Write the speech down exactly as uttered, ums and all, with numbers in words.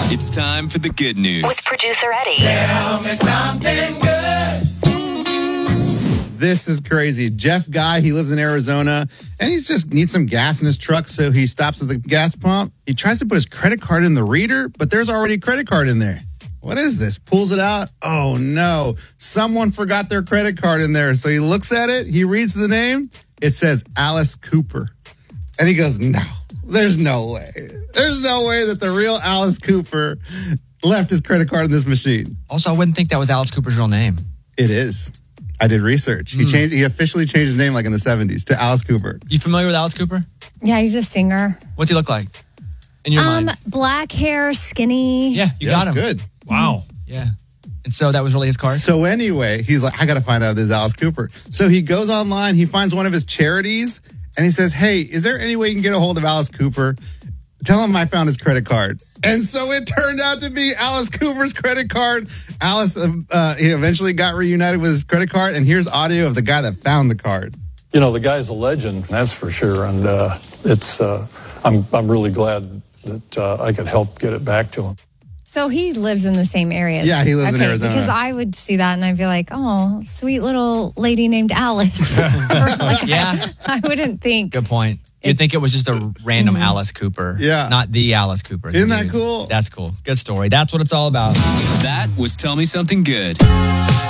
It's time for the good news. With producer Eddie. Tell me something good. This is crazy. Jeff Guy, he lives in Arizona, and he just needs some gas in his truck, so he stops at the gas pump. He tries to put his credit card in the reader, but there's already a credit card in there. What is this? Pulls it out. Oh, no. Someone forgot their credit card in there. So he looks at it. He reads the name. It says Alice Cooper. And he goes, no, there's no way. There's no way that the real Alice Cooper left his credit card in this machine. Also, I wouldn't think that was Alice Cooper's real name. It is. I did research. He Mm. changed. He officially changed his name like in the seventies to Alice Cooper. You familiar with Alice Cooper? Yeah, he's a singer. What's he look like? In your Um, mind? black hair, skinny. Yeah, you yeah, got him. that's good. Wow. Yeah. And so that was really his card? So anyway, he's like, I got to find out if this is Alice Cooper. So he goes online, he finds one of his charities, and he says, hey, is there any way you can get a hold of Alice Cooper? Tell him I found his credit card. And so it turned out to be Alice Cooper's credit card. Alice, uh, he eventually got reunited with his credit card, and here's audio of the guy that found the card. You know, the guy's a legend, that's for sure. And uh, it's, uh, I'm, I'm really glad that uh, I could help get it back to him. So he lives in the same area. Yeah, he lives in Okay, Arizona. Because I would see that and I'd be like, oh, sweet little lady named Alice. Or like, Yeah. I wouldn't think. Good point. You'd think it was just a random Alice Cooper. Yeah. Not the Alice Cooper. Isn't that Dude. cool? That's cool. Good story. That's what it's all about. That was Tell Me Something Good.